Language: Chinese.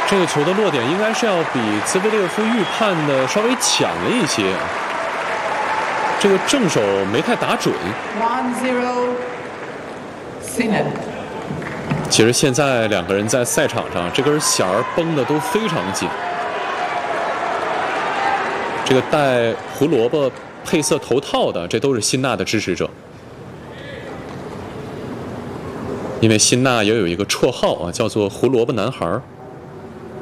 这个球的落点应该是要比兹维列夫预判的稍微强了一些，这个正手没太打准。 1-0 Sinan。 其实现在两个人在赛场上，这根弦儿绷得都非常紧。这个戴胡萝卜配色头套的，这都是辛纳的支持者。因为辛纳也有一个绰号啊，叫做胡萝卜男孩儿。